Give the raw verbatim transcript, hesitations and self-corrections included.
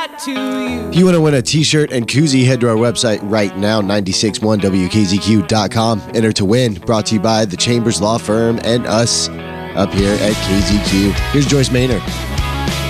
that to you. If you want to win a t-shirt and koozie, head to our website right now, nine six one W K Z Q dot com. Enter to win. Brought to you by the Chambers Law Firm and us up here at K Z Q. Here's Joyce Maynard.